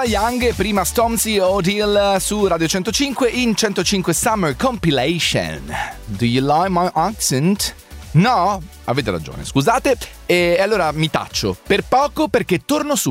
Young, prima Stormzy O'Deal su Radio 105 in 105 Summer Compilation. Do you like my accent? No? Avete ragione, scusate. E allora mi taccio per poco perché torno subito.